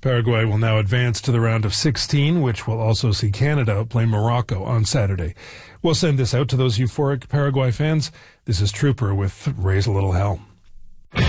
Paraguay will now advance to the round of 16, which will also see Canada play Morocco on Saturday. We'll send this out to those euphoric Paraguay fans. This is Trooper with Raise a Little Hell.